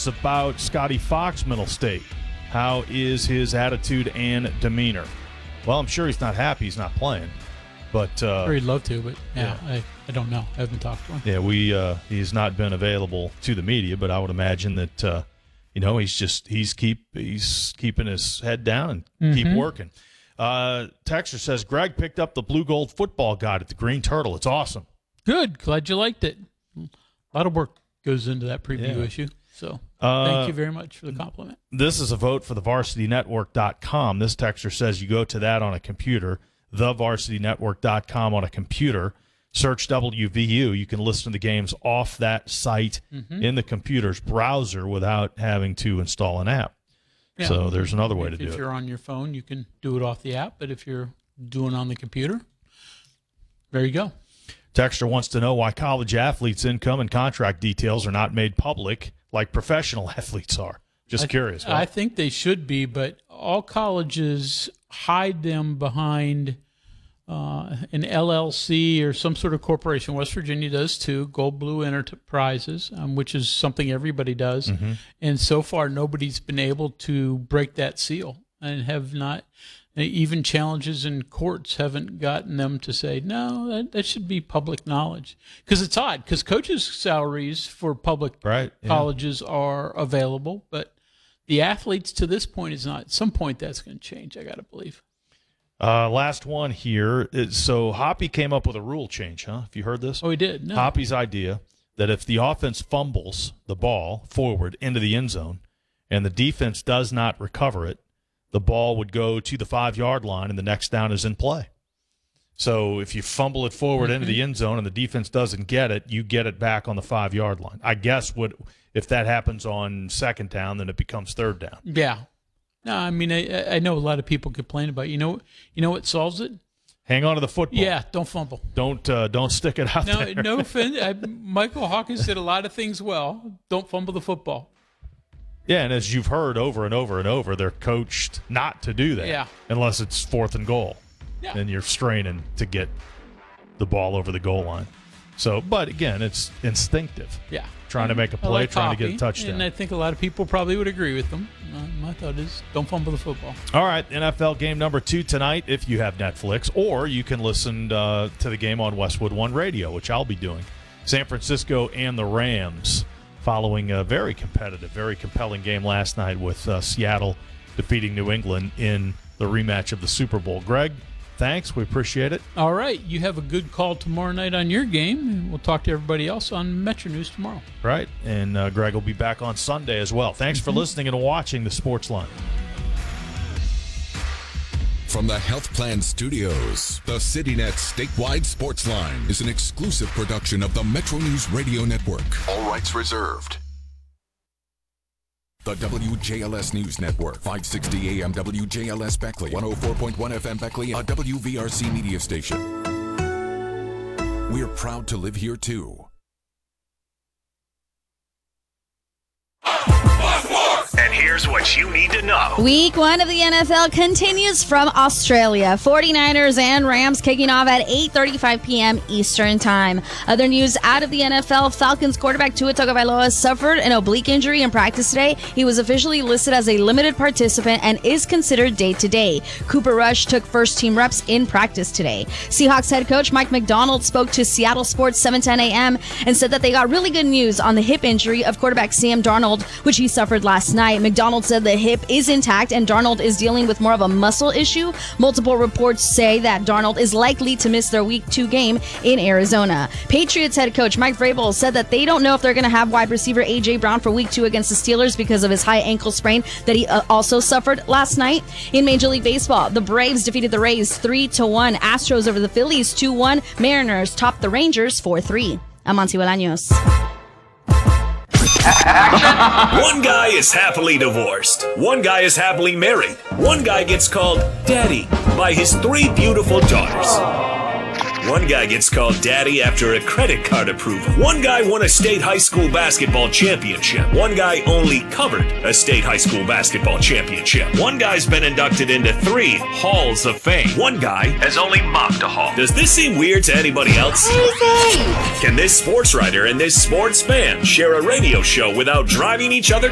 asks about Scotty Fox, Middle State. How is his attitude and demeanor? Well, I'm sure he's not happy he's not playing. But sure he'd love to, but I don't know. I haven't talked to him. Yeah, he's not been available to the media, but I would imagine that he's keeping his head down and keep working. Texter says Greg picked up the Blue Gold football guide at the Green Turtle. It's awesome. Good. Glad you liked it. A lot of work goes into that preview issue. So thank you very much for the compliment. This is a vote for the VarsityNetwork.com. This texter says you go to that on a computer, thevarsitynetwork.com on a computer, search WVU. You can listen to the games off that site in the computer's browser without having to install an app. Yeah. So there's another way to do it. If you're on your phone, you can do it off the app, but if you're doing it on the computer, there you go. Texter wants to know why college athletes' income and contract details are not made public like professional athletes are. Just curious. I think they should be, but all colleges hide them behind an LLC or some sort of corporation. West Virginia does too, Gold Blue Enterprises, which is something everybody does. And so far, nobody's been able to break that seal and have not. Even challenges in courts haven't gotten them to say, no, that should be public knowledge. Because it's odd, because coaches' salaries for public colleges are available, but the athletes to this point is not. At some point, that's going to change, I got to believe. Last one here. So Hoppy came up with a rule change, huh? Have you heard this? Oh, he did? No. Hoppy's idea that if the offense fumbles the ball forward into the end zone and the defense does not recover it, the ball would go to the 5-yard line and the next down is in play. So if you fumble it forward into the end zone and the defense doesn't get it, you get it back on the 5-yard line. I guess if that happens on second down, then it becomes third down. Yeah. No, I mean, I know a lot of people complain about it. You know what solves it? Hang on to the football. Yeah, don't fumble. Don't stick it out there. No offense. Michael Hawkins did a lot of things well. Don't fumble the football. Yeah, and as you've heard over and over and over, they're coached not to do that unless it's 4th and goal. Yeah. Then you're straining to get the ball over the goal line. So, but again, it's instinctive. Yeah. Trying to make a play, trying to get a touchdown. And I think a lot of people probably would agree with them. My thought is don't fumble the football. All right, NFL game number 2 tonight if you have Netflix, or you can listen to the game on Westwood One Radio, which I'll be doing. San Francisco and the Rams, following a very competitive, very compelling game last night with Seattle defeating New England in the rematch of the Super Bowl. Greg, thanks. We appreciate it. All right. You have a good call tomorrow night on your game, and we'll talk to everybody else on Metro News tomorrow. Right. And Greg will be back on Sunday as well. Thanks for listening and watching the Sports Line. From the Health Plan Studios, the CityNet statewide Sports Line is an exclusive production of the Metro News Radio Network. All rights reserved. The WJLS News Network, 560 AM WJLS Beckley, 104.1 FM Beckley, a WVRC media station. We're proud to live here too. And here's what you need to know. Week 1 of the NFL continues from Australia. 49ers and Rams kicking off at 8:35 p.m. Eastern Time. Other news out of the NFL, Falcons quarterback Tua Tagovailoa suffered an oblique injury in practice today. He was officially listed as a limited participant and is considered day-to-day. Cooper Rush took first-team reps in practice today. Seahawks head coach Mike Macdonald spoke to Seattle Sports 710 AM and said that they got really good news on the hip injury of quarterback Sam Darnold, which he suffered last night. Macdonald said the hip is intact and Darnold is dealing with more of a muscle issue. Multiple reports say that Darnold is likely to miss their Week 2 game in Arizona. Patriots head coach Mike Vrabel said that they don't know if they're going to have wide receiver A.J. Brown for Week 2 against the Steelers because of his high ankle sprain that he also suffered last night. In Major League Baseball, the Braves defeated the Rays 3-1. Astros over the Phillies 2-1. Mariners topped the Rangers 4-3. I'm Monty Bolaños. One guy is happily divorced. One guy is happily married. One guy gets called Daddy by his 3 beautiful daughters. One guy gets called Daddy after a credit card approval. One guy won a state high school basketball championship. One guy only covered a state high school basketball championship. One guy's been inducted into 3 halls of fame. One guy has only mopped a hall. Does this seem weird to anybody else? Crazy! Can this sports writer and this sports fan share a radio show without driving each other